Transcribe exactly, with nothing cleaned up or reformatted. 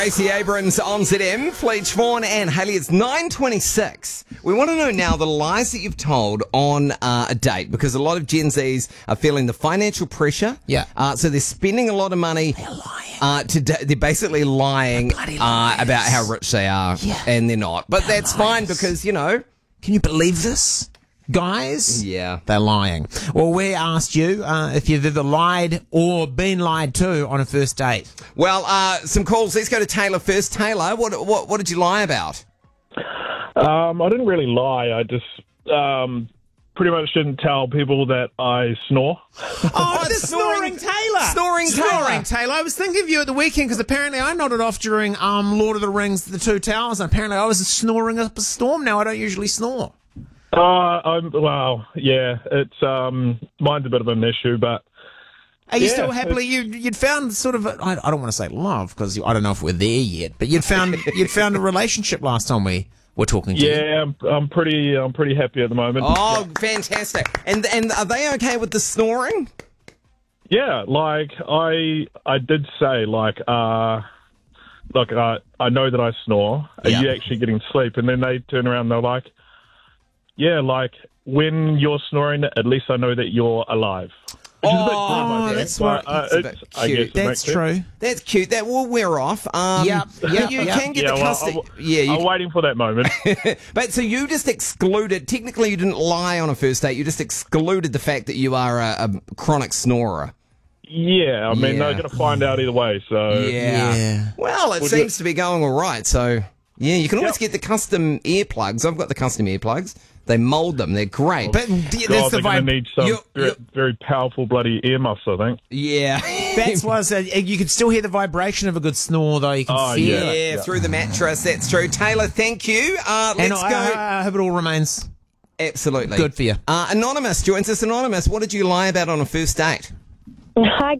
Stacey Abrams on Z M, Fleetch Vaughan and Haley. It's nine twenty-six. We want to know now the lies that you've told on uh, a date, because a lot of Gen Zs are feeling the financial pressure. Yeah. Uh, so they're spending a lot of money. They're lying. Uh, to da- they're basically lying They're bloody uh, liars. about how rich they are, Yeah. and they're not. But They're that's fine liars. because, you know. Can you believe this? Guys? Yeah. They're lying. Well, we asked you uh, if you've ever lied or been lied to on a first date. Well, uh, some calls. Let's go to Taylor first. Taylor, what, what, what did you lie about? Um, I didn't really lie. I just um, pretty much didn't tell people that I snore. Oh, the snoring- Taylor. Snoring Taylor. Snoring Taylor. I was thinking of you at the weekend because apparently I nodded off during um, Lord of the Rings, The Two Towers, and apparently I was snoring up a storm. Now I don't usually snore. Uh, I'm, well, yeah, it's um, mine's a bit of an issue, but Are you Yeah, still happily you you'd found sort of a, I, I don't want to say love because I don't know if we're there yet, but you'd found you'd found a relationship last time we were talking to you. yeah, I'm, I'm pretty, I'm pretty happy at the moment. Oh, fantastic. And and are they okay with the snoring? Yeah, like I, I did say like, uh, look, I, I know that I snore. Are Yeah. you actually getting sleep? And then they turn around and they're like, yeah, like when you're snoring, at least I know that you're alive. Which is a bit Oh, dumb, I think, that's but, right. uh, That's a it's, bit I guess cute. it That's makes sense. true. That's cute. That will wear off. Um, Yep, yep, you yep. can get Yeah, the well, custody. I'm, yeah, you I'm waiting for that moment. But so you just excluded, technically you didn't lie on a first date, you just excluded the fact that you are a, a chronic snorer. Yeah, I mean, Yeah. they're going to find out either way, so... Yeah. Well, it Would seems you- to be going all right, so yeah, you can always Yep. get the custom earplugs. I've got the custom earplugs. They mold them. They're great. But God, that's they're the going vibe. to need some You're- very, you're- very powerful bloody earmuffs, I think. yeah. That's why I said you could still hear the vibration of a good snore, though. You can Oh, feel yeah, it. Yeah. through the mattress. That's true. Taylor, thank you. Uh, And let's I, go. I, I hope it all remains Absolutely. good for you. Uh, Anonymous joins us. Anonymous, what did you lie about on a first date? Hi